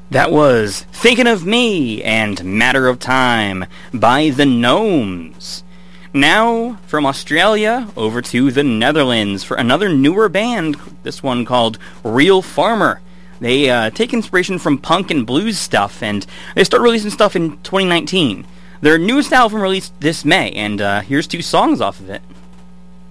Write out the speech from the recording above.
That was Thinking of Me and Matter of Time by the Gnomes. Now, from Australia, over to the Netherlands for another newer band, this one called Real Farmer. They take inspiration from punk and blues stuff, and they start releasing stuff in 2019. Their newest album released this May, and here's two songs off of it.